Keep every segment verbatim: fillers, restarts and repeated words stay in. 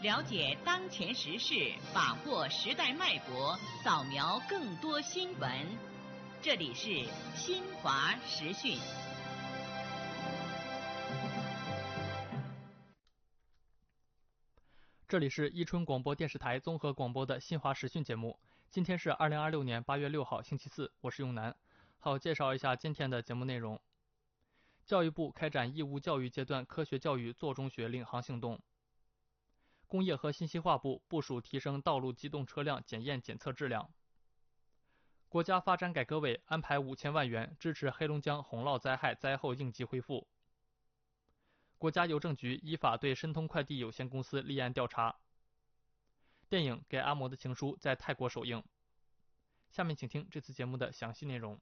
了解当前时事，把握时代脉搏，扫描更多新闻。这里是新华时讯。 这里是伊春广播电视台综合广播的新华时讯节目。今天是二零二六年八月六号，星期四，我是永南。好，介绍一下今天的节目内容。教育部开展义务教育阶段科学教育做中学领航行动。工业和信息化部部署提升道路机动车辆检验检测质量。国家发展改革委安排五千万元支持黑龙江洪涝灾害灾后应急恢复。国家邮政局依法对申通快递有限公司立案调查。电影《给阿嬷的情书》在泰国首映。下面请听这次节目的详细内容。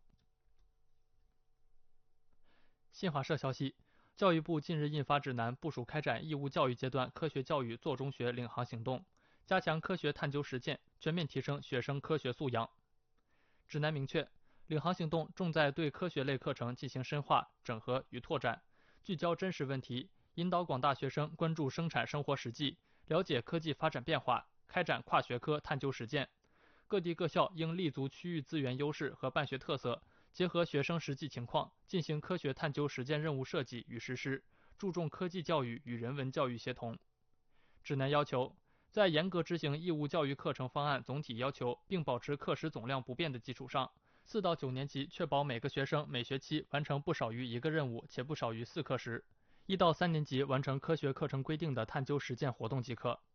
新华社消息，教育部近日印发指南，部署开展义务教育阶段科学教育做中学领航行动，加强科学探究实践，全面提升学生科学素养。指南明确，领航行动重在对科学类课程进行深化、整合与拓展，聚焦真实问题，引导广大学生关注生产生活实际，了解科技发展变化，开展跨学科探究实践。各地各校应立足区域资源优势和办学特色，结合学生实际情况，进行科学探究实践任务设计与实施，注重科技教育与人文教育协同。指南要求，在严格执行义务教育课程方案总体要求，并保持课时总量不变的基础上，四到九年级确保每个学生每学期完成不少于一个任务，且不少于四课时；一到三年级完成科学课程规定的探究实践活动即可。